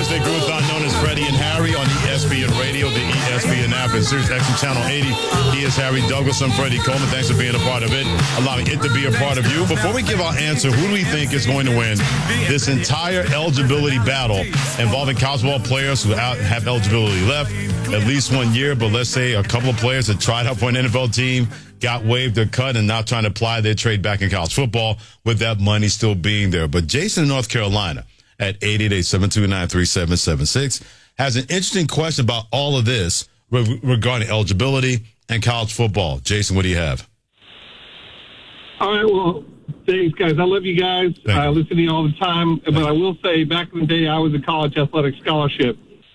Vic Ruthon, known as Freddie and Harry on ESPN Radio, the ESPN app, and Sirius XM Channel 80. He is Harry Douglas. I'm Freddie Coleman. Thanks for being a part of it, allowing it to be a part of you. Before we give our answer, who do we think is going to win this entire eligibility battle involving college ball players who have eligibility left at least 1 year, but let's say a couple of players that tried out for an NFL team, got waived or cut, and now trying to apply their trade back in college football with that money still being there. But Jason in North Carolina at 888-729-3776 has an interesting question about all of this regarding eligibility and college football. Jason, what do you have? All right, well, thanks, guys. I love you guys. I listen to you all the time. But I will say, back in the day, I was a college athletic scholarship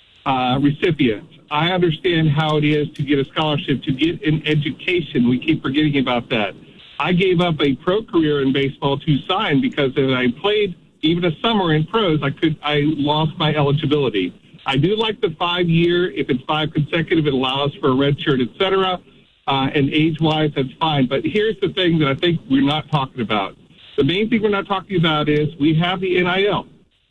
recipient. I understand how it is to get a scholarship, to get an education. We keep forgetting about that. I gave up a pro career in baseball to sign because if I played even a summer in pros, I lost my eligibility. I do like the 5-year. If it's 5 consecutive, it allows for a red shirt, et cetera. And age-wise, that's fine. But here's the thing that I think we're not talking about. The main thing we're not talking about is we have the NIL.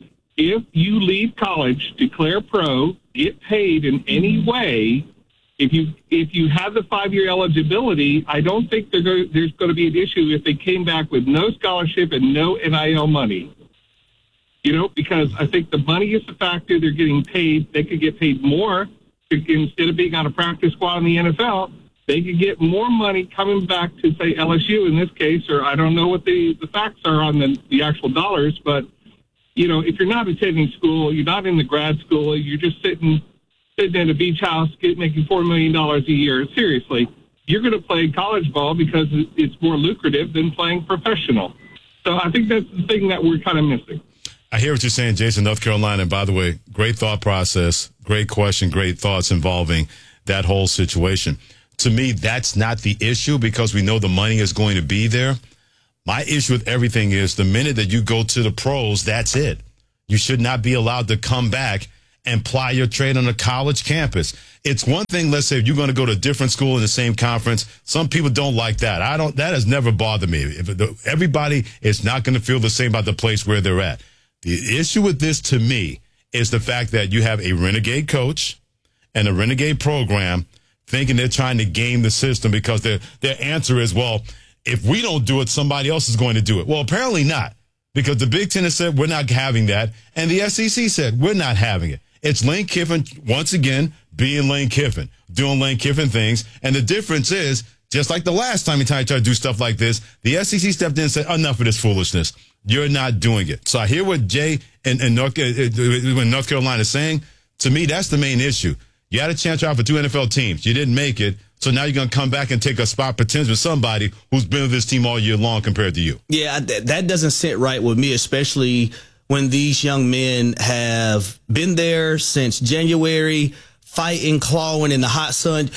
If you leave college, declare pro, get paid in any way, if you have the 5-year eligibility, I don't think there's going to be an issue if they came back with no scholarship and no NIL money. You know, because I think the money is the factor. They're getting paid. They could get paid more instead of being on a practice squad in the NFL. They could get more money coming back to, say, LSU in this case, or I don't know what the facts are on the actual dollars, but you know, if you're not attending school, you're not in the grad school, you're just sitting in a beach house making $4 million a year, seriously, you're going to play college ball because it's more lucrative than playing professional. So I think that's the thing that we're kind of missing. I hear what you're saying, Jason, North Carolina. And by the way, great thought process, great question, great thoughts involving that whole situation. To me, that's not the issue because we know the money is going to be there. My issue with everything is the minute that you go to the pros, that's it. You should not be allowed to come back and ply your trade on a college campus. It's one thing, let's say, if you're going to go to a different school in the same conference. Some people don't like that. That has never bothered me. Everybody is not going to feel the same about the place where they're at. The issue with this, to me, is the fact that you have a renegade coach and a renegade program thinking they're trying to game the system because their answer is, well, if we don't do it, somebody else is going to do it. Well, apparently not, because the Big Ten has said we're not having that, and the SEC said we're not having it. It's Lane Kiffin, once again, being Lane Kiffin, doing Lane Kiffin things, and the difference is, just like the last time he tried to do stuff like this, the SEC stepped in and said, enough of this foolishness. You're not doing it. So I hear what Jay in North Carolina is saying. To me, that's the main issue. You had a chance to out for 2 NFL teams. You didn't make it. So now you're going to come back and take a spot potentially with somebody who's been with this team all year long compared to you. Yeah, that doesn't sit right with me, especially when these young men have been there since January, fighting, clawing in the hot sun.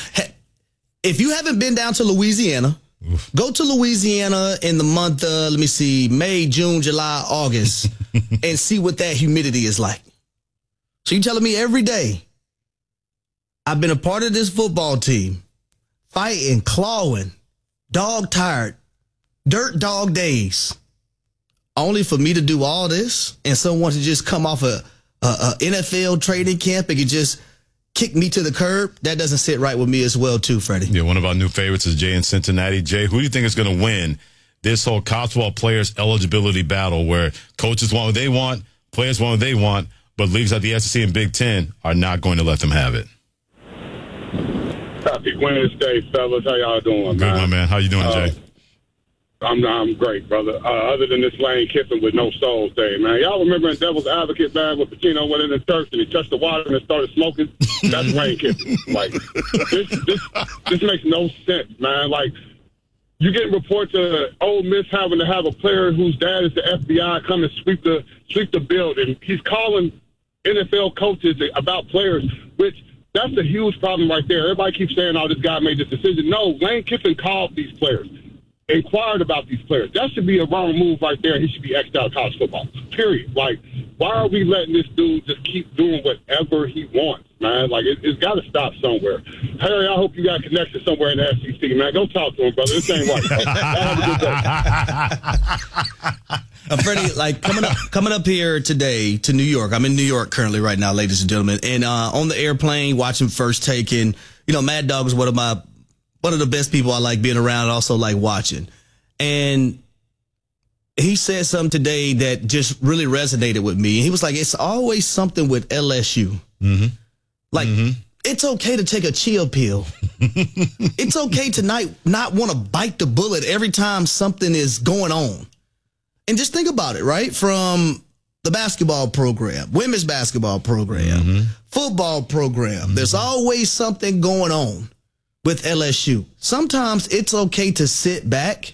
If you haven't been down to Louisiana, go to Louisiana in the month, May, June, July, August, and see what that humidity is like. So you're telling me every day I've been a part of this football team, fighting, clawing, dog tired, dirt dog days, only for me to do all this and someone to just come off a NFL training camp and could just kick me to the curb? That doesn't sit right with me as well, too, Freddie. Yeah, one of our new favorites is Jay in Cincinnati. Jay, who do you think is going to win this whole college football players eligibility battle where coaches want what they want, players want what they want, but leagues like the SEC and Big Ten are not going to let them have it? Happy Wednesday, fellas. How y'all doing, Good, my man. How you doing, Jay? I'm great, brother. Other than this Lane Kiffin with no soul thing, man. Y'all remember in Devil's Advocate, man, when Pacino went in the church and he touched the water and started smoking? That's Lane Kiffin. Like, this makes no sense, man. Like, you getting reports of Ole Miss having to have a player whose dad is the FBI come and sweep the building. He's calling NFL coaches about players, which that's a huge problem right there. Everybody keeps saying, oh, this guy made this decision. No, Lane Kiffin called these players, inquired about these players. That should be a wrong move right there. He should be X'd out of college football, period. Like, why are we letting this dude just keep doing whatever he wants, man? Like, it's got to stop somewhere. Harry, I hope you got a connection somewhere in the SEC, man. Go talk to him, brother. This ain't right. Have a good day. Freddie, like coming up here today to New York. I'm in New York currently right now, ladies and gentlemen. And on the airplane, watching First Take. And, you know, Mad Dog is one of the best people I like being around and also like watching. And he said something today that just really resonated with me. He was like, it's always something with LSU. Mm-hmm. Like, it's okay to take a chill pill. It's okay to not want to bite the bullet every time something is going on. And just think about it, right? From the basketball program, women's basketball program, football program, there's always something going on with LSU. Sometimes it's okay to sit back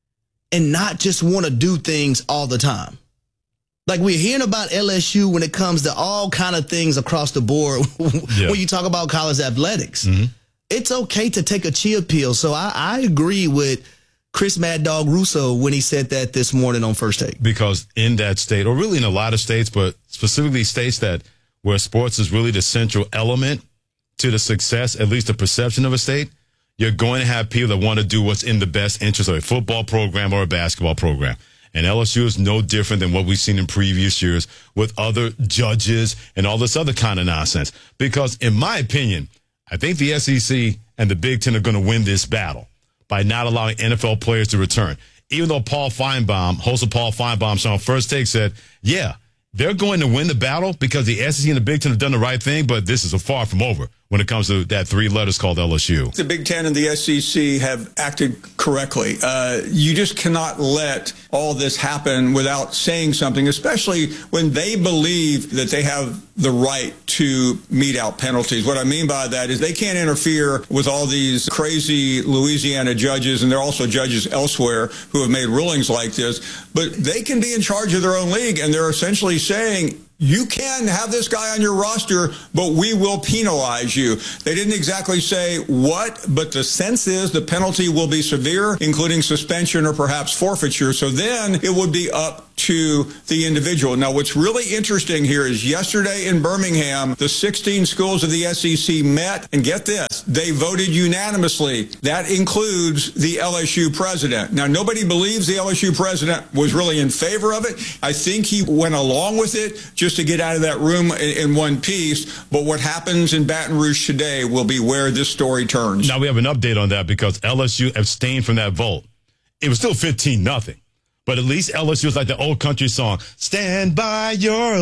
and not just want to do things all the time. Like we're hearing about LSU when it comes to all kind of things across the board when you talk about college athletics. It's okay to take a chill pill. So I agree with Chris Mad Dog Russo when he said that this morning on First Take. Because in that state, or really in a lot of states, but specifically states that where sports is really the central element to the success, at least the perception of a state, you're going to have people that want to do what's in the best interest of a football program or a basketball program. And LSU is no different than what we've seen in previous years with other judges and all this other kind of nonsense. Because in my opinion, I think the SEC and the Big Ten are going to win this battle by not allowing NFL players to return. Even though Paul Feinbaum, host of Paul Feinbaum show on First Take, said, yeah, they're going to win the battle because the SEC and the Big Ten have done the right thing, but this is a far from over when it comes to that three letters called LSU. The Big Ten and the SEC have acted correctly. You just cannot let all this happen without saying something, especially when they believe that they have the right to mete out penalties. What I mean by that is they can't interfere with all these crazy Louisiana judges, and there are also judges elsewhere who have made rulings like this, but they can be in charge of their own league, and they're essentially saying, you can have this guy on your roster, but we will penalize you. They didn't exactly say what, but the sense is the penalty will be severe, including suspension or perhaps forfeiture. So then it would be up to the individual. Now, what's really interesting here is yesterday in Birmingham, the 16 schools of the SEC met, and get this, they voted unanimously. That includes the LSU president. Now, nobody believes the LSU president was really in favor of it. I think he went along with it just to get out of that room in one piece. But what happens in Baton Rouge today will be where this story turns. Now, we have an update on that because LSU abstained from that vote. It was still 15-0. But at least LSU was like the old country song. Stand by your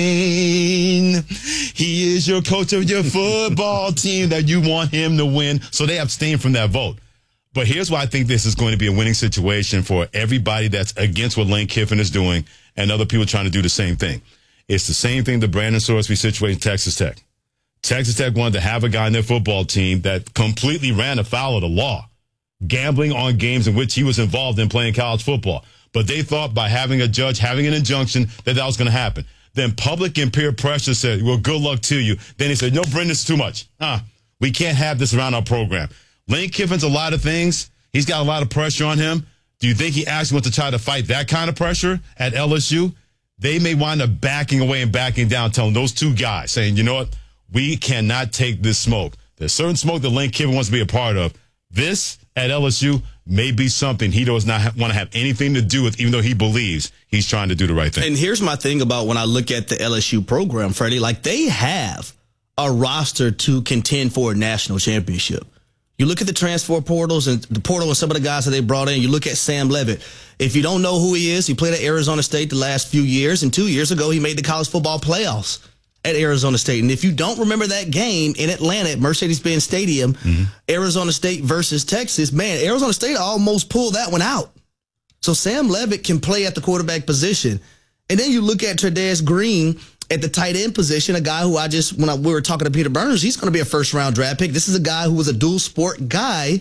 lane. He is your coach of your football team that you want him to win. So they abstained from that vote. But here's why I think this is going to be a winning situation for everybody that's against what Lane Kiffin is doing and other people trying to do the same thing. It's the same thing the Brandon Sorsby situation in Texas Tech. Texas Tech wanted to have a guy in their football team that completely ran afoul of the law, gambling on games in which he was involved in playing college football. But they thought by having a judge, having an injunction, that was going to happen. Then public and peer pressure said, well, good luck to you. Then he said, no, Brendan, this is too much. We can't have this around our program. Lane Kiffin's a lot of things. He's got a lot of pressure on him. Do you think he actually wants to try to fight that kind of pressure at LSU? They may wind up backing away and backing down, telling those two guys, saying, you know what, we cannot take this smoke. There's certain smoke that Lane Kiffin wants to be a part of. This at LSU may be something he does not want to have anything to do with, even though he believes he's trying to do the right thing. And here's my thing about when I look at the LSU program, Freddie, like they have a roster to contend for a national championship. You look at the transfer portals and the portal and some of the guys that they brought in. You look at Sam Leavitt. If you don't know who he is, he played at Arizona State the last few years. And 2 years ago, he made the college football playoffs at Arizona State. And if you don't remember that game in Atlanta at Mercedes-Benz Stadium, Arizona State versus Texas, man, Arizona State almost pulled that one out. So Sam Leavitt can play at the quarterback position. And then you look at Trudez Green at the tight end position, a guy who we were talking to Peter Burners, he's going to be a first-round draft pick. This is a guy who was a dual-sport guy.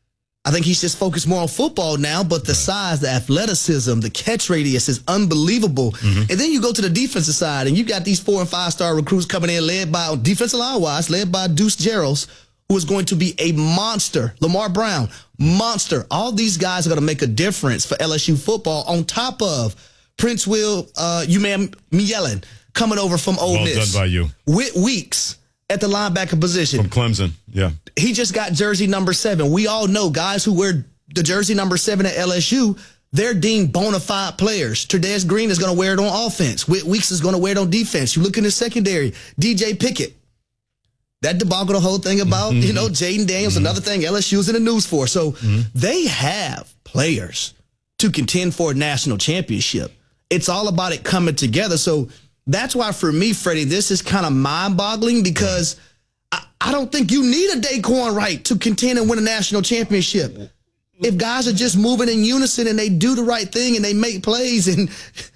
I think he's just focused more on football now, but the size, the athleticism, the catch radius is unbelievable. And then you go to the defensive side, and you got these 4- and 5-star recruits coming in, led by defensive line-wise, led by Deuce Gerald, who is going to be a monster. Lamar Brown, monster. All these guys are going to make a difference for LSU football on top of Prince Will Umanmielen coming over from Ole Miss. Well done by you. Whit Weeks at the linebacker position. From Clemson, yeah. He just got jersey number 7. We all know guys who wear the jersey number 7 at LSU, they're deemed bona fide players. Trudez Green is going to wear it on offense. Whit Weeks is going to wear it on defense. You look in the secondary, DJ Pickett. That debacle, the whole thing about, Jaden Daniels, another thing LSU's in the news for. So they have players to contend for a national championship. It's all about it coming together. So that's why for me, Freddie, this is kind of mind-boggling because I don't think you need a Daquan Wright to contend and win a national championship. If guys are just moving in unison and they do the right thing and they make plays and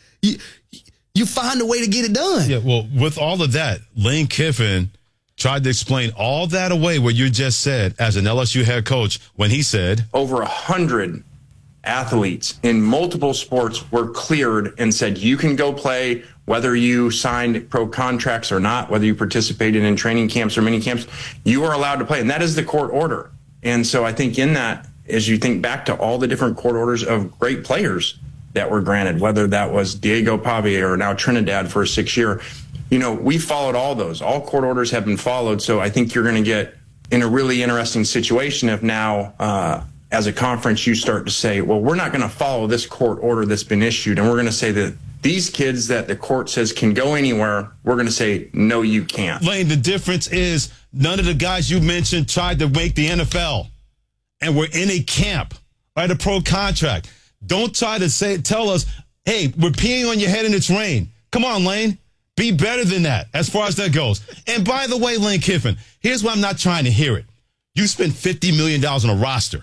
you find a way to get it done. Yeah, well, with all of that, Lane Kiffin tried to explain all that away, what you just said, as an LSU head coach, when he said, over 100 athletes in multiple sports were cleared and said, you can go play, whether you signed pro contracts or not, whether you participated in training camps or mini camps, you are allowed to play. And that is the court order. And so I think in that, as you think back to all the different court orders of great players that were granted, whether that was Diego Pavia or now Trinidad for a 6-year, we followed all those. All court orders have been followed. So I think you're going to get in a really interesting situation if now, as a conference, you start to say, well, we're not going to follow this court order that's been issued. And we're going to say that these kids that the court says can go anywhere, we're going to say, no, you can't. Lane, the difference is none of the guys you mentioned tried to make the NFL and were in a camp or had a pro contract. Don't try to tell us, hey, we're peeing on your head and it's rain. Come on, Lane. Be better than that as far as that goes. And by the way, Lane Kiffin, here's why I'm not trying to hear it. You spent $50 million on a roster.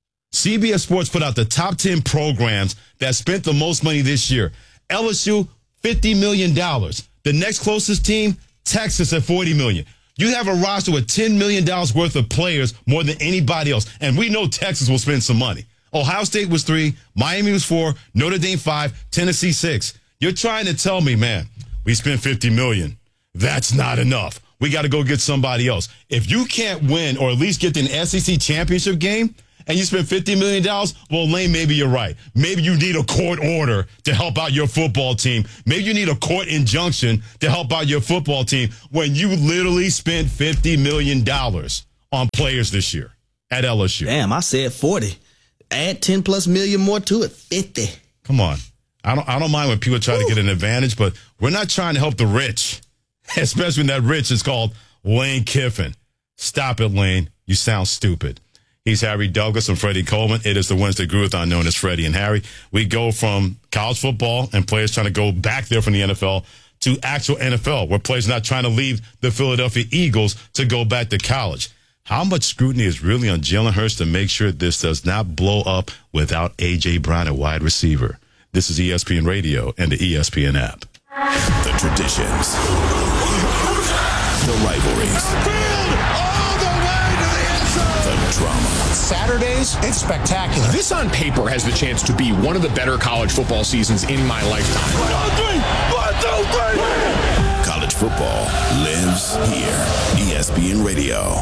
CBS Sports put out the top 10 programs that spent the most money this year. LSU, $50 million. The next closest team, Texas at $40 million. You have a roster with $10 million worth of players more than anybody else. And we know Texas will spend some money. Ohio State was 3, Miami was 4, Notre Dame 5, Tennessee 6. You're trying to tell me, man, we spent $50 million. That's not enough. We got to go get somebody else. If you can't win or at least get to an SEC championship game and you spend $50 million, well, Lane, maybe you're right. Maybe you need a court order to help out your football team. Maybe you need a court injunction to help out your football team when you literally spent $50 million on players this year at LSU. Damn, I said 40. Add 10 plus million more to it, 50. Come on. I don't mind when people try to get an advantage, but we're not trying to help the rich, especially when that rich is called Lane Kiffin. Stop it, Lane. You sound stupid. He's Harry Douglas and Freddie Coleman. It is the Wednesday Groovathon known as Freddie and Harry. We go from college football and players trying to go back there from the NFL to actual NFL, where players are not trying to leave the Philadelphia Eagles to go back to college. How much scrutiny is really on Jalen Hurts to make sure this does not blow up without A.J. Brown at wide receiver? This is ESPN Radio and the ESPN app. The traditions. The rivalries. All the way to the end zone. The drama. Saturdays, it's spectacular. This on paper has the chance to be one of the better college football seasons in my lifetime. 1, 2, 3. College football lives here. ESPN Radio.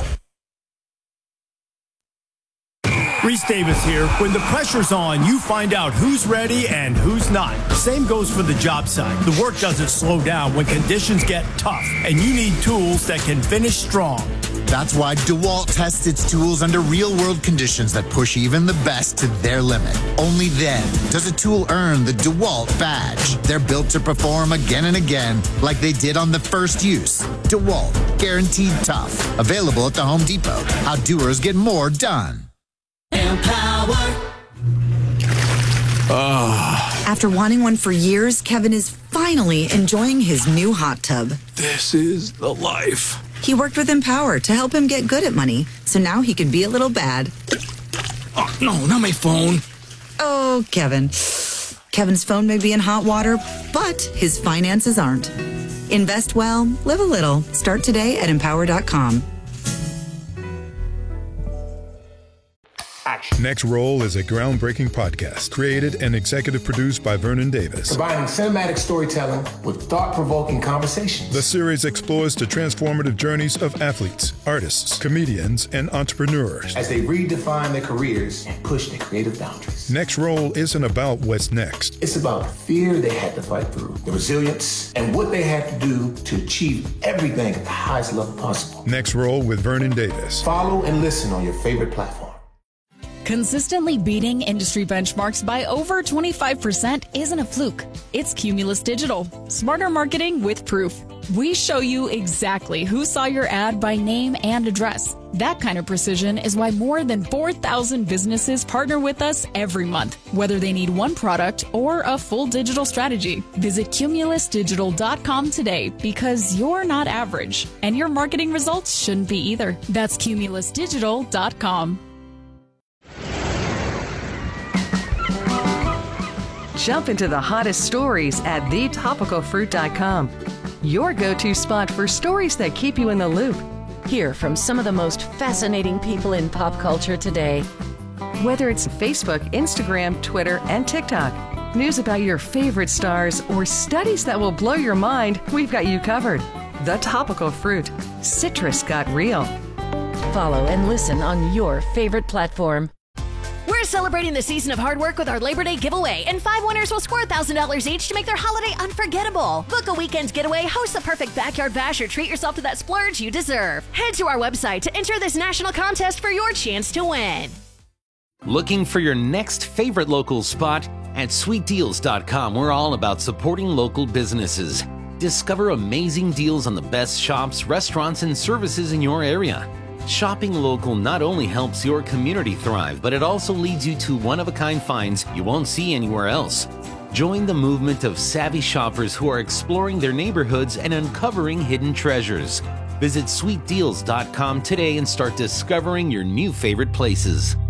Reese Davis here. When the pressure's on, you find out who's ready and who's not. Same goes for the job site. The work doesn't slow down when conditions get tough, and you need tools that can finish strong. That's why DeWalt tests its tools under real-world conditions that push even the best to their limit. Only then does a tool earn the DeWalt badge. They're built to perform again and again like they did on the first use. DeWalt, guaranteed tough. Available at the Home Depot. How doers get more done. Empower. After wanting one for years, Kevin is finally enjoying his new hot tub. This is the life. He worked with Empower to help him get good at money, so now he can be a little bad. Oh, no, not my phone. Oh, Kevin. Kevin's phone may be in hot water, but his finances aren't. Invest well, live a little. Start today at Empower.com. Next Roll is a groundbreaking podcast created and executive produced by Vernon Davis. Combining cinematic storytelling with thought-provoking conversations. The series explores the transformative journeys of athletes, artists, comedians, and entrepreneurs as they redefine their careers and push their creative boundaries. Next Roll isn't about what's next. It's about the fear they had to fight through, the resilience, and what they had to do to achieve everything at the highest level possible. Next Roll with Vernon Davis. Follow and listen on your favorite platform. Consistently beating industry benchmarks by over 25% isn't a fluke. It's Cumulus Digital. Smarter marketing with proof. We show you exactly who saw your ad by name and address. That kind of precision is why more than 4,000 businesses partner with us every month, whether they need one product or a full digital strategy. Visit cumulusdigital.com today because you're not average, and your marketing results shouldn't be either. That's cumulusdigital.com. Jump into the hottest stories at thetopicalfruit.com. Your go-to spot for stories that keep you in the loop. Hear from some of the most fascinating people in pop culture today. Whether it's Facebook, Instagram, Twitter, and TikTok, news about your favorite stars, or studies that will blow your mind, we've got you covered. The Topical Fruit. Citrus got real. Follow and listen on your favorite platform. We're celebrating the season of hard work with our Labor Day giveaway, and 5 winners will score $1,000 each to make their holiday unforgettable. Book a weekend's getaway, host the perfect backyard bash, or treat yourself to that splurge you deserve. Head to our website to enter this national contest for your chance to win. Looking for your next favorite local spot? At sweetdeals.com, we're all about supporting local businesses. Discover amazing deals on the best shops, restaurants, and services in your area. Shopping local not only helps your community thrive, but it also leads you to one-of-a-kind finds you won't see anywhere else. Join the movement of savvy shoppers who are exploring their neighborhoods and uncovering hidden treasures. Visit sweetdeals.com today and start discovering your new favorite places.